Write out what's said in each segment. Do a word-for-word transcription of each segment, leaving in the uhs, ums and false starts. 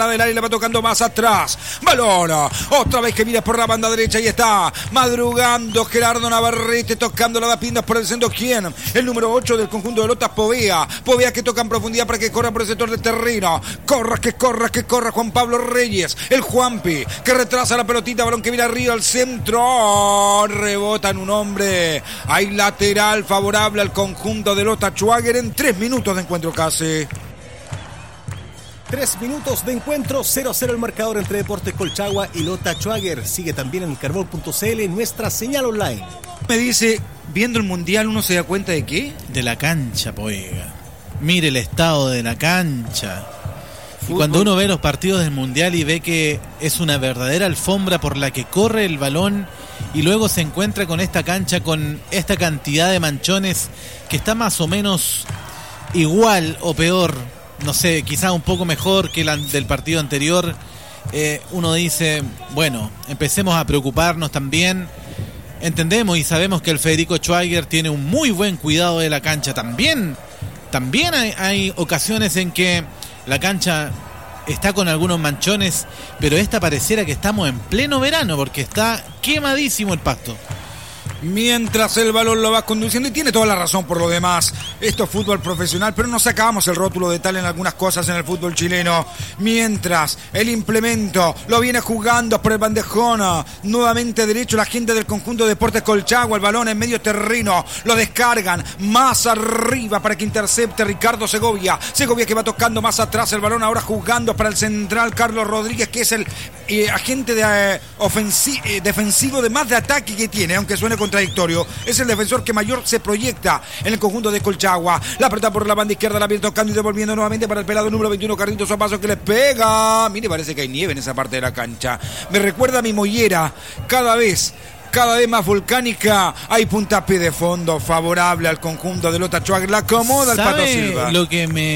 del área, le va tocando más atrás. Balón, otra vez que viene por la banda derecha. Y está madrugando Gerardo Navarrete, tocando la da pindas por el centro. ¿Quién? El número ocho del conjunto de Lota, Povea. Povea que toca en profundidad para que corra por el sector del terreno. Corra, que corra, que corra Juan Pablo Reyes. El Juanpi que retrasa la pelotita. Balón que viene arriba al centro. Rebota en un hombre. Hay lateral favorable al conjunto de Lota Schwager en tres minutos de encuentro casi. Tres minutos de encuentro, cero a cero el marcador entre Deportes Colchagua y Lota Schwager. Sigue también en carbol punto c l nuestra señal online. Me dice, viendo el mundial uno se da cuenta de qué? De la cancha, poiga. Mire el estado de la cancha. Y cuando uno ve los partidos del mundial y ve que es una verdadera alfombra por la que corre el balón y luego se encuentra con esta cancha con esta cantidad de manchones que está más o menos igual o peor, no sé, quizá un poco mejor que la del partido anterior, eh, uno dice, bueno, empecemos a preocuparnos también. Entendemos y sabemos que el Federico Schwager tiene un muy buen cuidado de la cancha. También, también hay, hay ocasiones en que la cancha está con algunos manchones, pero esta pareciera que estamos en pleno verano porque está quemadísimo el pasto. Mientras el balón lo va conduciendo, y tiene toda la razón por lo demás. Esto es fútbol profesional, pero no sacamos el rótulo de tal en algunas cosas en el fútbol chileno. Mientras el implemento lo viene jugando por el bandejón, nuevamente derecho la gente del conjunto de Deportes Colchagua. El balón en medio terreno, lo descargan más arriba para que intercepte Ricardo Segovia. Segovia que va tocando más atrás el balón, ahora jugando para el central Carlos Rodríguez, que es el eh, agente de, eh, ofensi- eh, defensivo de más de ataque que tiene, aunque suene con contradictorio, es el defensor que mayor se proyecta en el conjunto de Colchagua. La pelota por la banda izquierda, la viene tocando y devolviendo nuevamente para el pelado número veintiuno, Carlitos Opaso, que le pega. Mire, parece que hay nieve en esa parte de la cancha. Me recuerda a mi mollera, cada vez cada vez más volcánica. Hay puntapié de fondo favorable al conjunto de Lota Schwager. La acomoda el Pato Silva. Lo que me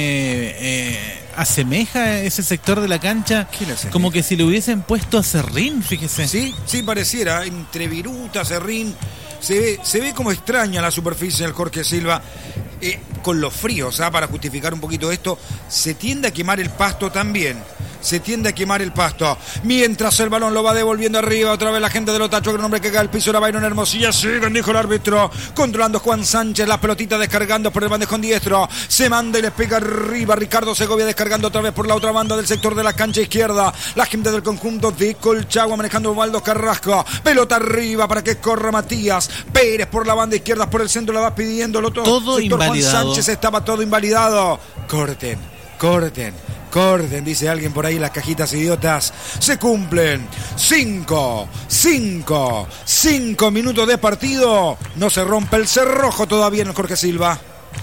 eh, asemeja ese sector de la cancha, como que si le hubiesen puesto a Serrín, fíjese. Sí, sí, pareciera, entre Viruta, Serrín. Se ve, se ve como extraña la superficie del Jorge Silva. Eh, con los fríos, ¿ah? Para justificar un poquito esto, se tiende a quemar el pasto también. Se tiende a quemar el pasto. Mientras el balón lo va devolviendo arriba. Otra vez la gente de Lota Schwager. Un hombre que cae al piso. Era Byron Hermosilla. Siguen, dijo el árbitro. Controlando Juan Sánchez. La pelotita descargando por el bandejón diestro. Se manda y le pega arriba. Ricardo Segovia descargando otra vez por la otra banda del sector de la cancha izquierda. La gente del conjunto de Colchagua manejando Osvaldo Carrasco. Pelota arriba para que corra Matías Pérez por la banda izquierda. Por el centro la va pidiendo el otro todo sector. Invalidado. Juan Sánchez estaba todo invalidado. Corten, corten. Corten, dice alguien por ahí, las cajitas idiotas se cumplen. Cinco, cinco, cinco minutos de partido. No se rompe el cerrojo todavía en el Jorge Silva.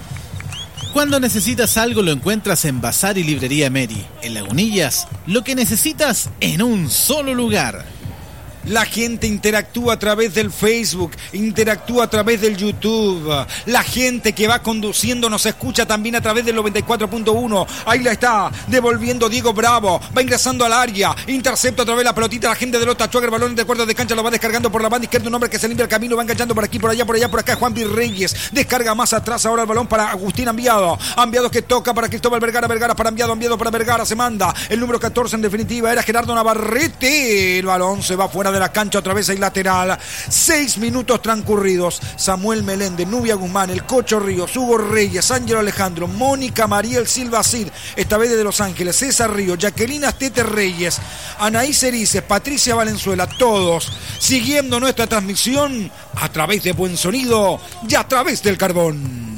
Cuando necesitas algo lo encuentras en Bazar y Librería Meri. En Lagunillas, lo que necesitas en un solo lugar. La gente interactúa a través del Facebook, interactúa a través del YouTube. La gente que va conduciendo nos escucha también a través del noventa y cuatro punto uno. Ahí la está, devolviendo Diego Bravo. Va ingresando al área, intercepta otra vez la pelotita. La gente de Lota Schwager, balón entre cuerdas de cancha, lo va descargando por la banda izquierda. Un hombre que se limpia el camino, va enganchando por aquí, por allá, por allá, por acá. Juan P. Reyes descarga más atrás ahora el balón para Agustín Ambiado. Ambiado que toca para Cristóbal Vergara, Vergara para Ambiado, Ambiado para Vergara. Se manda el número catorce en definitiva, era Gerardo Navarrete. El balón se va fuera de la cancha, otra vez hay lateral. Seis minutos transcurridos. Samuel Meléndez, Nubia Guzmán, el Cocho Ríos, Hugo Reyes, Ángelo Alejandro, Mónica Mariel Silva Cid, esta vez de Los Ángeles, César Ríos, Jacqueline Astete Reyes, Anaí Cerices, Patricia Valenzuela, todos siguiendo nuestra transmisión a través de Buen Sonido y a través del Carbón.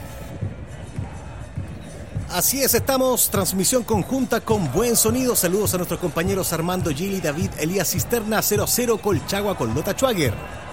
Así es, estamos, transmisión conjunta con Buen Sonido. Saludos a nuestros compañeros Armando Gili, David Elías Cisterna. Cero a cero Colchagua con Lota Schwager.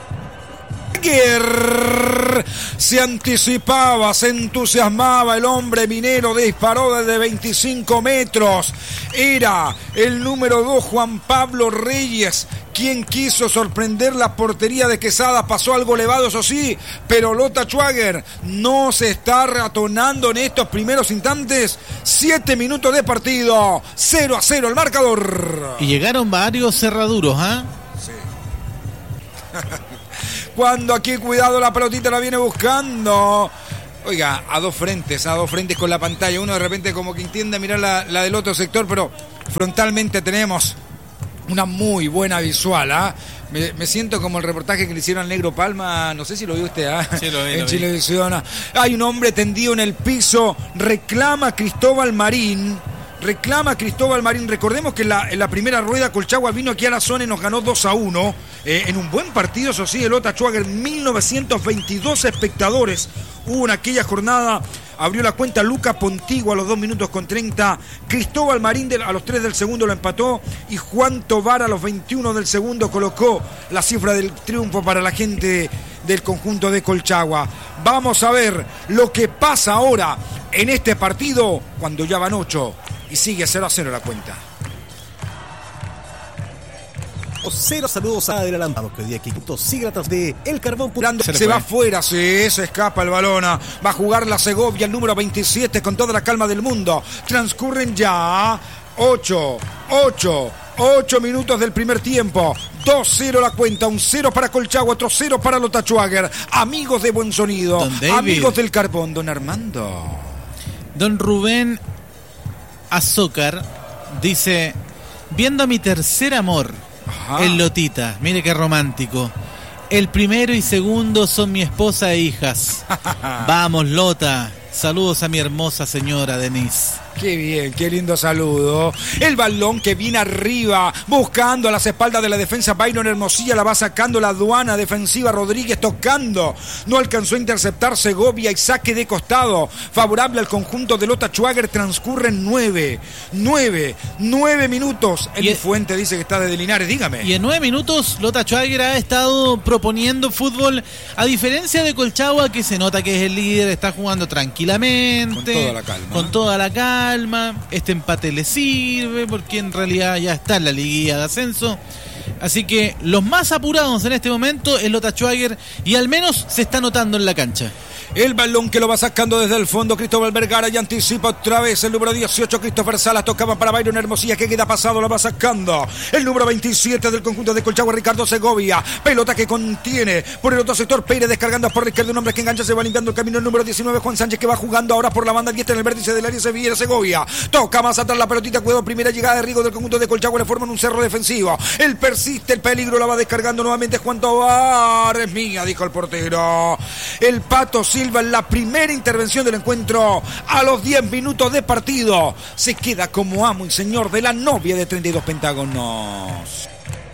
Se anticipaba, se entusiasmaba el hombre minero, disparó desde veinticinco metros. Era el número dos, Juan Pablo Reyes, quien quiso sorprender la portería de Quesada. Pasó algo elevado, eso sí, pero Lota Schwager no se está ratonando en estos primeros instantes. Siete minutos de partido, cero a cero el marcador. Y llegaron varios cerraduros, ¿ah? ¿eh? Sí. Cuando aquí, cuidado, la pelotita la viene buscando. Oiga, a dos frentes, a dos frentes con la pantalla. Uno de repente como que entiende mirar la, la del otro sector, pero Frontalmente tenemos una muy buena visual, ¿ah? ¿eh? Me, me siento como el reportaje que le hicieron al Negro Palma, no sé si lo vio usted, ¿eh? Sí, lo vi, en lo vi. Chilevisión. Hay un hombre tendido en el piso, reclama Cristóbal Marín, reclama Cristóbal Marín. Recordemos que en la, en la primera rueda Colchagua vino aquí a la zona y nos ganó dos a uno, eh, en un buen partido, eso sí, el Lota Schwager, mil novecientos veintidós espectadores hubo en aquella jornada. Abrió la cuenta Luca Pontigo a los dos minutos con treinta. Cristóbal Marín de, a los tres del segundo lo empató. Y Juan Tovar a los veintiuno del segundo colocó la cifra del triunfo para la gente del conjunto de Colchagua. Vamos a ver lo que pasa ahora en este partido cuando ya van ocho y sigue cero a cero la cuenta. Cero saludos a adelantado que hoy día Quito sigue atrás de El Carbón. Se, se va afuera, sí, se escapa el balón. Va a jugar la Segovia, el número veintisiete, con toda la calma del mundo. Transcurren ya ocho, ocho, ocho minutos del primer tiempo. dos cero la cuenta, un cero para Colchagua, otro cero para Lota Schwager. Amigos de Buen Sonido, amigos del Carbón, don Armando. Don Rubén Azócar dice: viendo a mi tercer amor, Ajá. el Lotita, mire qué romántico. El primero y segundo son mi esposa e hijas. Vamos, Lota. Saludos a mi hermosa señora Denise. Qué bien, qué lindo saludo. El balón que viene arriba, buscando a las espaldas de la defensa. Byron Hermosilla la va sacando la aduana defensiva. Rodríguez tocando. No alcanzó a interceptar Segovia y saque de costado. Favorable al conjunto de Lota Schwager. Transcurren nueve, nueve, nueve minutos. El el, Fuente dice que está desde Linares, dígame. Y en nueve minutos Lota Schwager ha estado proponiendo fútbol. A diferencia de Colchagua, que se nota que es el líder, está jugando tranquilamente. Con toda la calma. Con toda la calma. Este empate le sirve porque en realidad ya está en la liguilla de ascenso. Así que los más apurados en este momento es Lota Schwager y al menos se está notando en la cancha. El balón que lo va sacando desde el fondo Cristóbal Vergara y anticipa otra vez el número dieciocho, Christopher Salas, tocaba para Byron Hermosilla que queda pasado, lo va sacando el número veintisiete del conjunto de Colchagua, Ricardo Segovia, pelota que contiene por el otro sector, Pérez descargando por la izquierda, un hombre que engancha, se va limpiando el camino, el número diecinueve, Juan Sánchez, que va jugando ahora por la banda diestra en el vértice del área, se viene Segovia, toca más atrás la pelotita, cuidado, primera llegada de Rigo del conjunto de Colchagua, le forman un cerro defensivo, el persiste, el peligro, la va descargando nuevamente Juan Tovar, es mía, dijo el portero, el Pato Silva en la primera intervención del encuentro a los diez minutos de partido. Se queda como amo y señor de la novia de treinta y dos pentágonos.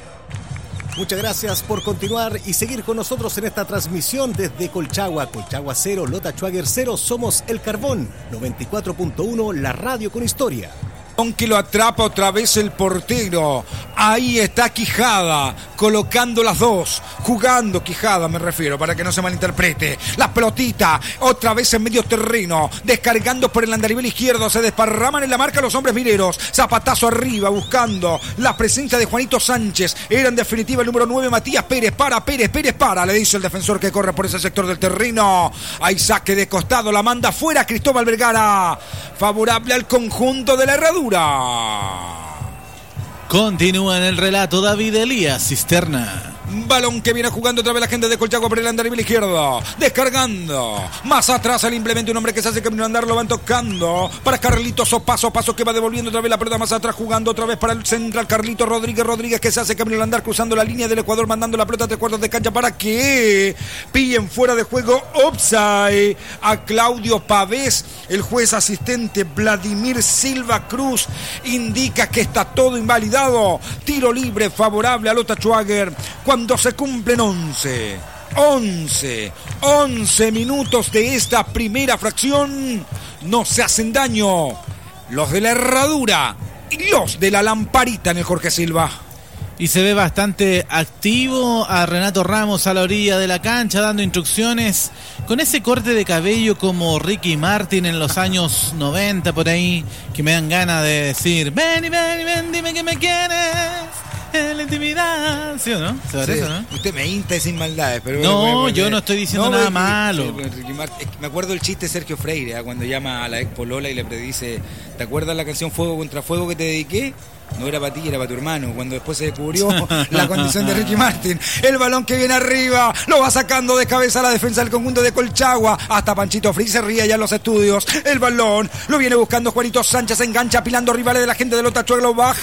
Muchas gracias por continuar y seguir con nosotros en esta transmisión desde Colchagua. Colchagua cero, Lota Schwager cero, somos El Carbón, noventa y cuatro punto uno, la radio con historia. Que lo atrapa otra vez el portero. Ahí está Quijada, colocando las dos, jugando Quijada, me refiero, para que no se malinterprete. La pelotita, otra vez en medio terreno, descargando por el andarivel izquierdo, se desparraman en la marca los hombres mineros. Zapatazo arriba, buscando la presencia de Juanito Sánchez. Era en definitiva el número nueve, Matías Pérez. Para, Pérez, Pérez, para, le dice el defensor que corre por ese sector del terreno. Hay saque de costado, la manda fuera Cristóbal Vergara. Favorable al conjunto de la Herradura. Continúa en el relato David Elías Cisterna. Balón que viene jugando otra vez la gente de Colchagua por el andarivel izquierdo. Descargando. Más atrás al implemento un hombre que se hace camino a andar. Lo van tocando para Carlitos. O paso a paso que va devolviendo otra vez la pelota más atrás. Jugando otra vez para el central. Carlitos Rodríguez. Rodríguez que se hace camino a andar. Cruzando la línea del Ecuador. Mandando la pelota a tres cuartos de cancha para que pillen fuera de juego. Offside a Claudio Pavés. El juez asistente Vladimir Silva Cruz indica que está todo invalidado. Tiro libre favorable a Lota Schwager. Cuando se cumplen once, once, once minutos de esta primera fracción, no se hacen daño los de la Herradura y los de la Lamparita en el Jorge Silva. Y se ve bastante activo a Renato Ramos a la orilla de la cancha dando instrucciones con ese corte de cabello como Ricky Martin en los años noventa por ahí, que me dan ganas de decir ven y ven y ven, dime que me quieres en la intimidad, ¿sí o no? ¿Se parece, sí, no? Usted me insta sin maldades, pero... No, bueno, bueno, yo no estoy diciendo no, nada sí, malo. Sí, me acuerdo el chiste de Sergio Freire, ¿eh? Cuando llama a la ex polola y le predice, ¿te acuerdas la canción Fuego contra Fuego que te dediqué? No era para ti, era para tu hermano, cuando después se descubrió la condición de Ricky Martin. El balón que viene arriba, lo va sacando de cabeza la defensa del conjunto de Colchagua. Hasta Panchito Frick se ríe allá en los estudios. El balón lo viene buscando Juanito Sánchez, engancha apilando rivales de la gente de Lota Chuague, lo baja.